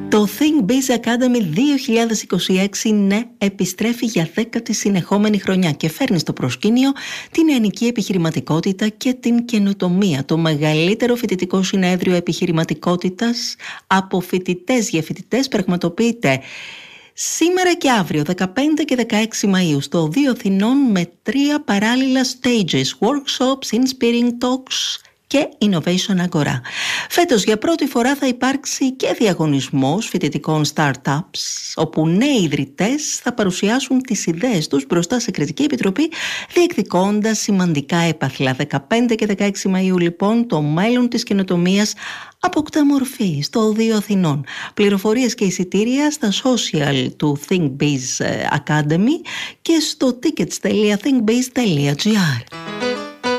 Το Think Biz Academy 2026 επιστρέφει για 10η συνεχόμενη χρονιά και φέρνει στο προσκήνιο την νεανική επιχειρηματικότητα και την καινοτομία. Το μεγαλύτερο φοιτητικό συνέδριο επιχειρηματικότητας από φοιτητές για φοιτητές πραγματοποιείται σήμερα και αύριο, 15 και 16 Μαΐου, στο Δύο Αθηνών με 3 παράλληλα stages, workshops, inspiring talks και Innovation Agora. Φέτος για πρώτη φορά θα υπάρξει και διαγωνισμός φοιτητικών startups, όπου νέοι ιδρυτές θα παρουσιάσουν τις ιδέες τους μπροστά σε κριτική επιτροπή, διεκδικώντας σημαντικά έπαθλα. 15 και 16 Μαΐου λοιπόν το μέλλον της καινοτομίας αποκτά μορφή στο Δύο Αθηνών. Πληροφορίες και εισιτήρια στα social του Think Biz Academy και στο tickets.thinkbiz.gr.